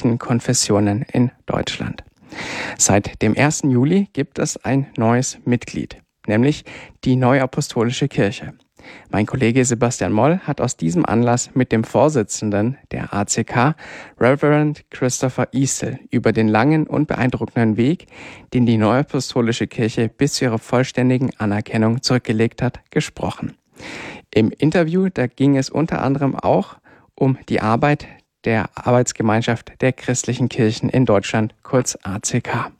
christlichen Konfessionen in Deutschland. Seit dem 1. Juli gibt es ein neues Mitglied, nämlich die Neuapostolische Kirche. Mein Kollege Sebastian Moll hat aus diesem Anlass mit dem Vorsitzenden der ACK, Reverend Christopher Easel, über den langen und beeindruckenden Weg, den die Neuapostolische Kirche bis zu ihrer vollständigen Anerkennung zurückgelegt hat, gesprochen. Im Interview, da ging es unter anderem auch um die Arbeit der Arbeitsgemeinschaft der christlichen Kirchen in Deutschland, kurz ACK.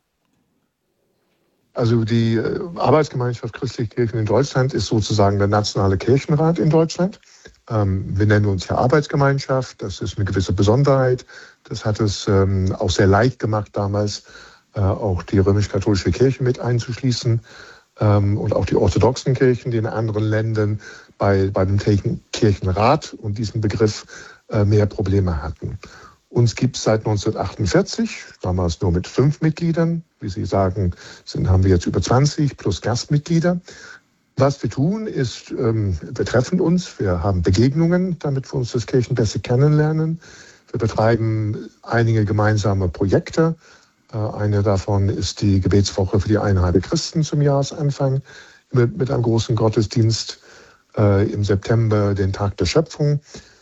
Also die Arbeitsgemeinschaft christliche Kirchen in Deutschland ist sozusagen der nationale Kirchenrat in Deutschland. Wir nennen uns ja Arbeitsgemeinschaft, das ist eine gewisse Besonderheit. Das hat es auch sehr leicht gemacht, damals auch die römisch-katholische Kirche mit einzuschließen und auch die orthodoxen Kirchen, die in anderen Ländern bei dem Kirchenrat und diesem Begriff mehr Probleme hatten. Uns gibt es seit 1948, damals nur mit 5 Mitgliedern. Wie Sie sagen, haben wir jetzt über 20 plus Gastmitglieder. Was wir tun, ist, wir treffen uns, wir haben Begegnungen, damit wir uns das Kirchen besser kennenlernen. Wir betreiben einige gemeinsame Projekte. Eine davon ist die Gebetswoche für die Einheit der Christen zum Jahresanfang mit einem großen Gottesdienst. Im September den Tag der Schöpfung.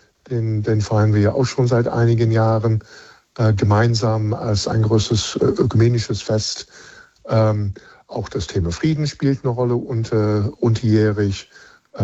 Den feiern wir ja auch schon seit einigen Jahren gemeinsam als ein größeres ökumenisches Fest. Auch das Thema Frieden spielt eine Rolle unterjährig.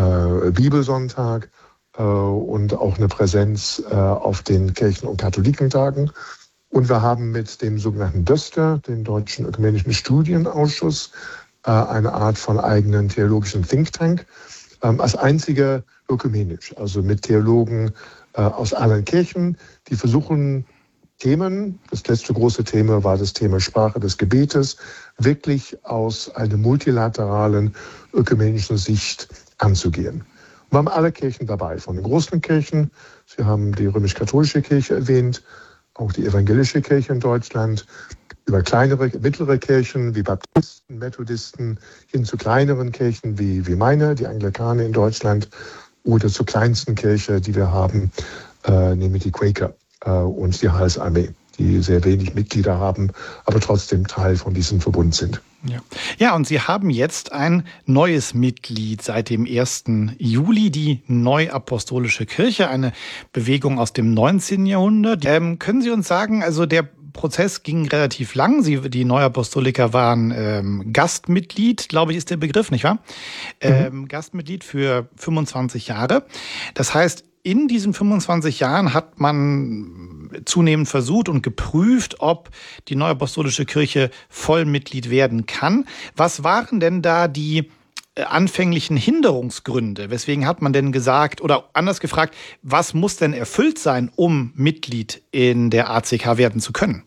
Bibelsonntag und auch eine Präsenz auf den Kirchen- und Katholikentagen. Und wir haben mit dem sogenannten DÖSTER, den Deutschen Ökumenischen Studienausschuss, eine Art von eigenen theologischen Think Tank, als einziger ökumenisch, also mit Theologen aus allen Kirchen, die versuchen, Themen, das letzte große Thema war das Thema Sprache des Gebetes, wirklich aus einer multilateralen ökumenischen Sicht anzugehen. Wir haben alle Kirchen dabei, von den großen Kirchen, Sie haben die römisch-katholische Kirche erwähnt, auch die evangelische Kirche in Deutschland, über kleinere, mittlere Kirchen wie Baptisten, Methodisten, hin zu kleineren Kirchen wie meine, die Anglikane in Deutschland, oder zur kleinsten Kirche, die wir haben, nämlich die Quaker und die Heilsarmee, die sehr wenig Mitglieder haben, aber trotzdem Teil von diesem Verbund sind. Ja, und Sie haben jetzt ein neues Mitglied seit dem 1. Juli, die Neuapostolische Kirche, eine Bewegung aus dem 19. Jahrhundert. Können Sie uns sagen, also der Prozess ging relativ lang. Die Neuapostoliker waren Gastmitglied, glaube ich, ist der Begriff, nicht wahr? Gastmitglied für 25 Jahre. Das heißt, in diesen 25 Jahren hat man zunehmend versucht und geprüft, ob die Neuapostolische Kirche Vollmitglied werden kann. Was waren denn da die anfänglichen Hinderungsgründe? Weswegen hat man denn gesagt, oder anders gefragt, was muss denn erfüllt sein, um Mitglied in der ACK werden zu können?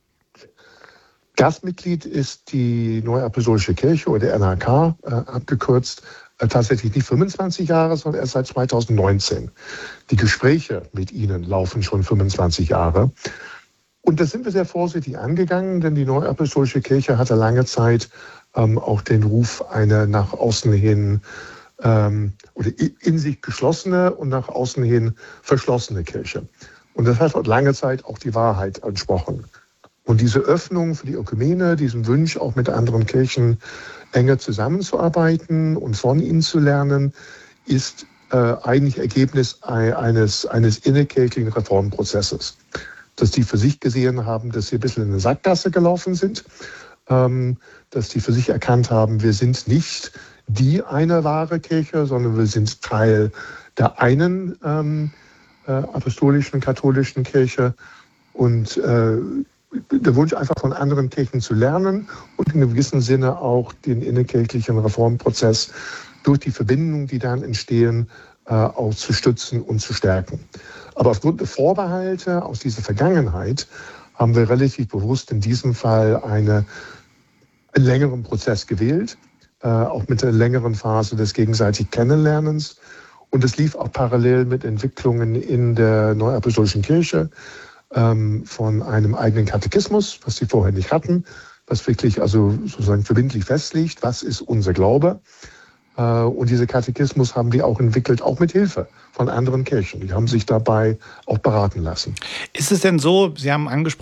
Gastmitglied ist die Neuapostolische Kirche oder NAK abgekürzt, tatsächlich nicht 25 Jahre, sondern erst seit 2019. Die Gespräche mit ihnen laufen schon 25 Jahre. Und da sind wir sehr vorsichtig angegangen, denn die Neuapostolische Kirche hatte lange Zeit auch den Ruf einer nach außen hin oder in sich geschlossene und nach außen hin verschlossene Kirche. Und das hat lange Zeit auch die Wahrheit entsprochen. Und diese Öffnung für die Ökumene, diesen Wunsch auch mit anderen Kirchen enger zusammenzuarbeiten und von ihnen zu lernen, ist eigentlich Ergebnis eines innerkirchlichen Reformprozesses. Dass die für sich gesehen haben, dass sie ein bisschen in eine Sackgasse gelaufen sind, dass die für sich erkannt haben, wir sind nicht die eine wahre Kirche, sondern wir sind Teil der einen apostolischen, katholischen Kirche und der Wunsch einfach von anderen Kirchen zu lernen und in einem gewissen Sinne auch den innerkirchlichen Reformprozess durch die Verbindungen, die dann entstehen, auch zu stützen und zu stärken. Aber aufgrund der Vorbehalte aus dieser Vergangenheit haben wir relativ bewusst in diesem Fall einen längeren Prozess gewählt, auch mit einer längeren Phase des gegenseitigen Kennenlernens. Und es lief auch parallel mit Entwicklungen in der Neuapostolischen Kirche, von einem eigenen Katechismus, was sie vorher nicht hatten, was wirklich also sozusagen verbindlich festlegt, was ist unser Glaube. Und dieser Katechismus haben die auch entwickelt, auch mit Hilfe von anderen Kirchen. Die haben sich dabei auch beraten lassen. Ist es denn so, Sie haben angesprochen,